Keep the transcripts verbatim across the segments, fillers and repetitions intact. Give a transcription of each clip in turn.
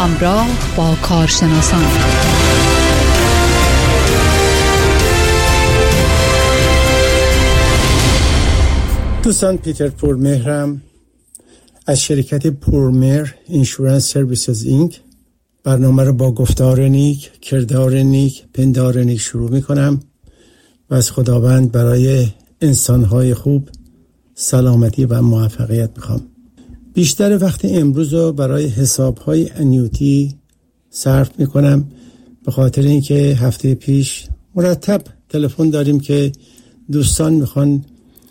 همراه با کارشناسان دوستان، پیتر پورمهرم از شرکت پورمهر اینشورنس سرویسز اینک. برنامه رو با گفتار نیک، کردار نیک، پندار نیک شروع می کنم و از خداوند برای انسانهای خوب سلامتی و موفقیت میخوام. بیشتر وقت امروز رو برای حسابهای انیوتی صرف میکنم، به خاطر اینکه هفته پیش مرتب تلفن داریم که دوستان میخوان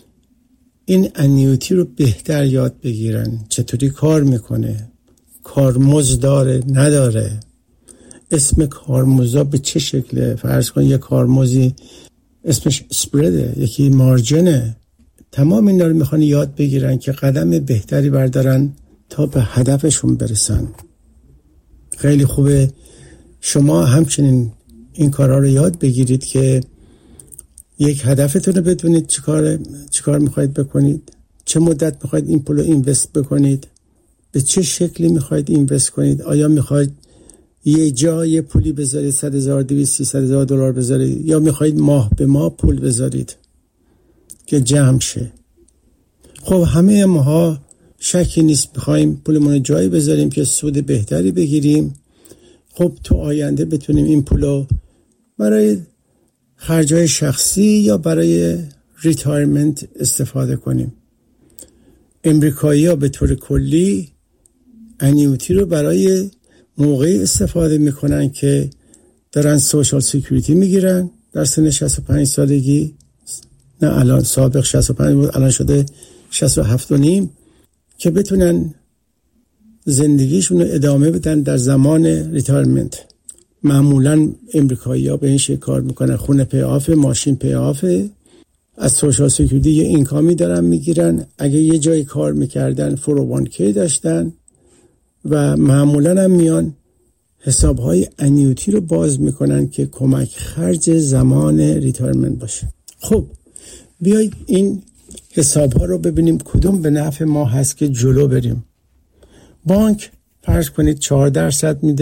این انیوتی رو بهتر یاد بگیرن، چطوری کار میکنه، کارمزد داره نداره، اسم کارمزد به چه شکله. فرض کن یک کارمزدی اسمش سپرده، یکی مارجنه. تمام اینا رو میخوان یاد بگیرن که قدم بهتری بردارن تا به هدفشون برسن. خیلی خوبه شما همچنین این کارها رو یاد بگیرید که یک هدفتون رو بدونید چیکار چیکار میخواید بکنید، چه مدت میخواید این پول رو اینوست بکنید، به چه شکلی میخواید اینوست کنید. آیا میخواید یه جا یه پولی بذارید، صد هزار دویست سیصد هزار دلار بذارید، یا میخواید ماه به ماه پول بذارید که جمع شه؟ خب همه ماها شکی نیست میخوایم پولمون رو جایی بذاریم که سود بهتری بگیریم. خب تو آینده بتونیم این پولو برای خرجای شخصی یا برای ریتایرمنت استفاده کنیم. امریکایی‌ها به طور کلی انیوتی رو برای موقعی استفاده میکنن که دارن سوشال سکیوریتی میگیرن در سن شصت و پنج سالگی. نه الان، سابق شصت و پنج بود، الان شده شصت و هفت و نیم، که بتونن زندگیشون رو ادامه بدن در زمان ریتایرمنت. معمولا امریکایی‌ها به این شکل کار میکنن، خونه پیاف، ماشین پیاف، از سوشال سکیوریتی یه اینکامی دارن میگیرن. اگه یه جایی کار میکردن فور او وان کی داشتن و معمولا هم میان حسابهای انیوتی رو باز میکنن که کمک خرج زمان ریتایرمنت باشه. خب بیایید این حسابها رو ببینیم کدوم به نفع ما هست که جلو بریم. بانک فرض کنید چهار درصد میده،